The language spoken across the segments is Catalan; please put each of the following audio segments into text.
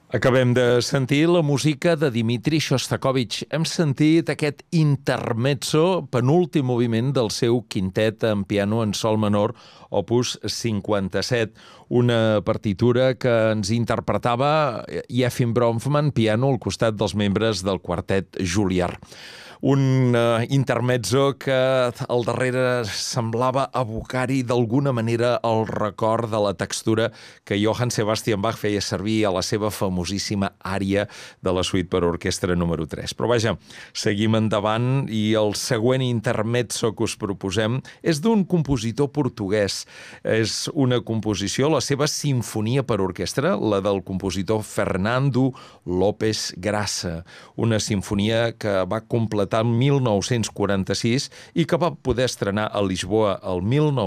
Acabem de sentir la música de Dmitri Shostakovich. Hem sentit aquest intermezzo, penúltim moviment del seu quintet en piano en sol menor, opus 57, una partitura que ens interpretava Yefim Bronfman, piano, al costat dels membres del quartet Juilliard. Un intermezzo que al darrere semblava evocar-hi d'alguna manera el record de la textura que Johann Sebastian Bach feia servir a la seva famosíssima ària de la suite per orquestra número 3. Però vaja, seguim endavant i el següent intermezzo que us proposem és d'un compositor portuguès. És una composició, la seva sinfonia per orquestra, la del compositor Fernando López Grassa, una sinfonia que va completar el 1946 i que va poder estrenar a Lisboa el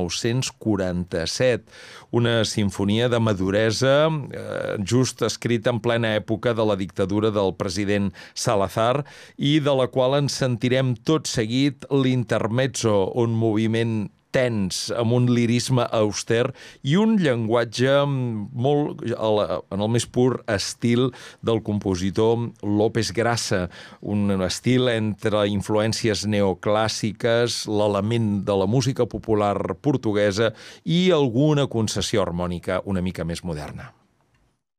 1947. Una sinfonia de maduresa, just escrita en plena època de la dictadura del president Salazar i de la qual ens sentirem tot seguit l'intermezzo, un moviment tens, amb un lirisme auster i un llenguatge molt en el més pur estil del compositor López Grassa, un estil entre influències neoclàssiques, l'element de la música popular portuguesa i alguna concessió harmònica una mica més moderna.